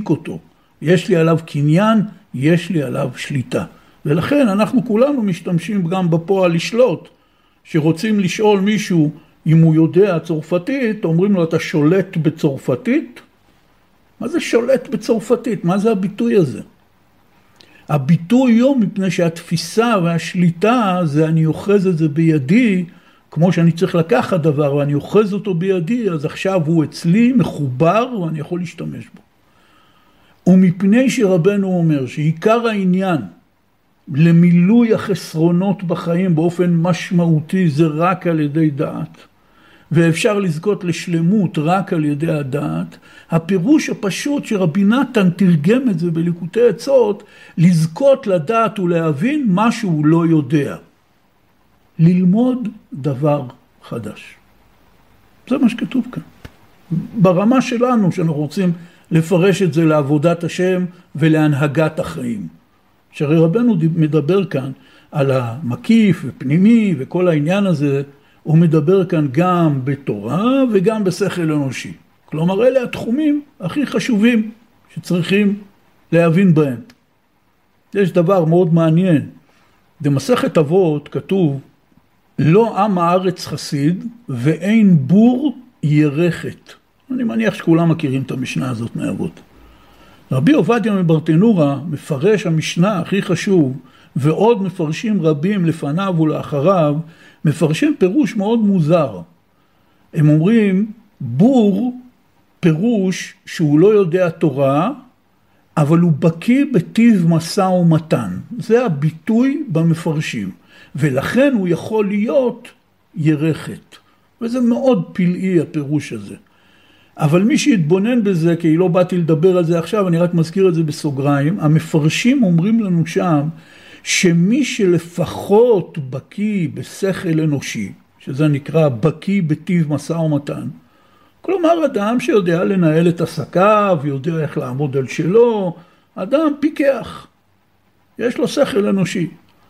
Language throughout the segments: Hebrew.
מחזיק אותו. יש לי עליו קניין, יש לי עליו שליטה. ולכן אנחנו כולנו משתמשים גם בפועל לשלוט. שרוצים לשאול מישהו אם הוא יודע צרפתית, אומרים לו אתה שולט בצרפתית? מה זה שולט בצרפתית? מה זה הביטוי הזה? הביטוי הוא מפני שהתפיסה והשליטה זה אני אוחז את זה בידי, כמו שאני צריך לקחת דבר ואני אוחז אותו בידי, אז עכשיו הוא אצלי מחובר ואני יכול להשתמש בו. ומפני שרבנו אומר שעיקר העניין למילוי החסרונות בחיים באופן משמעותי זה רק על ידי דעת, ואפשר לזכות לשלמות רק על ידי הדעת, הפירוש הפשוט שרבי נתן תרגם את זה בליקוטי עצות, לזכות לדעת ולהבין מה שהוא לא יודע. ללמוד דבר חדש. זה מה שכתוב כאן. ברמה שלנו שאנחנו רוצים לפרש את זה לעבודת השם ולהנהגת החיים. שהרי רבנו מדבר כאן על המקיף ופנימי וכל העניין הזה, הוא מדבר כאן גם בתורה וגם בשכל אנושי. כלומר, אלה התחומים הכי חשובים שצריכים להבין בהם. יש דבר מאוד מעניין. במסכת אבות כתוב, לא עם הארץ חסיד ואין בור ירחת. אני מניח שכולם מכירים את המשנה הזאת מאבות. רבי עובדיה מברטנורה מפרש המשנה הכי חשוב, ועוד מפרשים רבים לפניו ולאחריו, מפרשים פירוש מאוד מוזר. הם אומרים, בור פירוש שהוא לא יודע תורה, אבל הוא בקיא בטיב משא ומתן. זה הביטוי במפרשים. ולכן הוא יכול להיות ירחת. וזה מאוד פלאי הפירוש הזה. אבל מי שיתבונן בזה, כי לא באתי לדבר על זה עכשיו, אני רק מזכיר את זה בסוגריים, המפרשים אומרים לנו שם, שמי שלפחות בקיא בשכל אנושי, שזה נקרא בקיא בטיב משא ומתן, כלומר אדם שיודע לנהל את עסקיו, יודע איך לעמוד על שלו, אדם פיקח, יש לו שכל אנושי.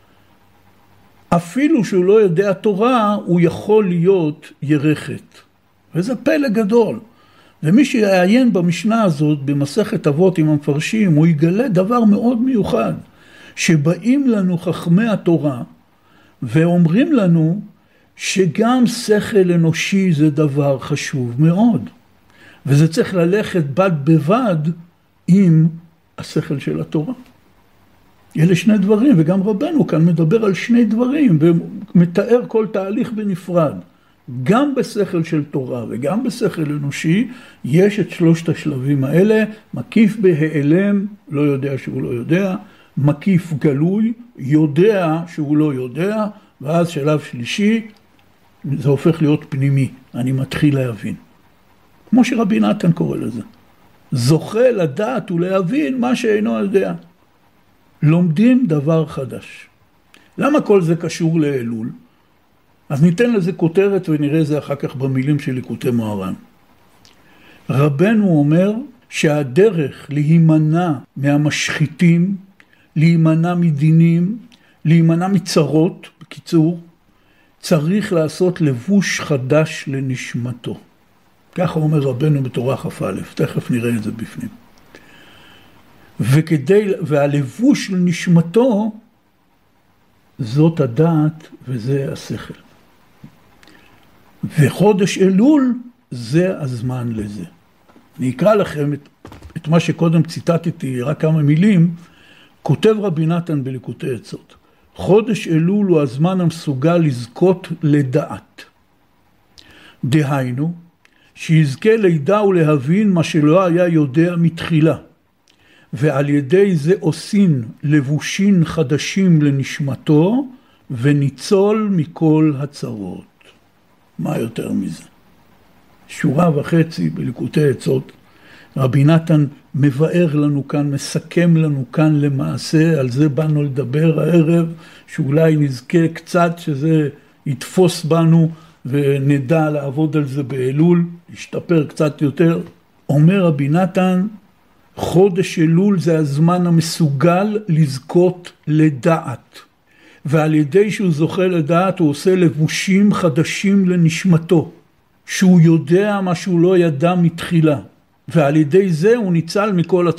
אפילו שהוא לא יודע תורה, הוא יכול להיות ירחת. וזה פלא גדול. ומי שיעיין במשנה הזאת, במסכת אבות עם המפרשים, הוא יגלה דבר מאוד מיוחד, שבאים לנו חכמי התורה, ואומרים לנו שגם שכל אנושי זה דבר חשוב מאוד. וזה צריך ללכת בד בבד עם השכל של התורה. אלה שני דברים, וגם רבנו כאן מדבר על שני דברים, ומתאר כל תהליך בנפרד. גם בשכל של תורה וגם בשכל אנושי, יש את שלושת השלבים האלה, מקיף בהיעלם, לא יודע שהוא לא יודע, מקיף גלוי, יודע שהוא לא יודע, ואז שלב שלישי, זה הופך להיות פנימי, אני מתחיל להבין. כמו שרבי נתן קורא לזה. זוכה לדעת ולהבין מה שאינו יודע. לומדים דבר חדש. למה כל זה קשור לאלול? אז ניתן לזה כותרת ונראה זה אחר כך במילים של ליקוטי מוהר"ן. רבנו אומר שהדרך להימנע מהמשחיתים, להימנע מדינים, להימנע מצרות, בקיצור, צריך לעשות לבוש חדש לנשמתו. ככה אומר רבנו בתורה כ"א, תכף נראה את זה בפנים. והלבוש לנשמתו, זאת הדעת וזה השכל. וחודש אלול זה הזמן לזה. אני אקרא לכם את מה שקודם ציטטתי, רק כמה מילים, כותב רבי נתן בליקוטי עצות. חודש אלול הוא הזמן המסוגל לזכות לדעת. דהיינו, שיזכה לידע ולהבין מה שלא היה יודע מתחילה. ועל ידי זה עושים לבושים חדשים לנשמתו, וניצול מכל הצרות. מה יותר מזה? שורה וחצי בליקוטי עצות, רבי נתן מבאר לנו כאן, מסכם לנו כאן למעשה, על זה באנו לדבר הערב, שאולי נזכה קצת שזה יתפוס בנו, ונדע לעבוד על זה באלול, להשתפר קצת יותר. אומר רבי נתן, חודש אלול זה הזמן המסוגל לזכות לדעת. ועל ידי שהוא זוכה לדעת, הוא עושה לבושים חדשים לנשמתו. שהוא יודע מה שהוא לא ידע מתחילה. ועל ידי זה הוא ניצל מכל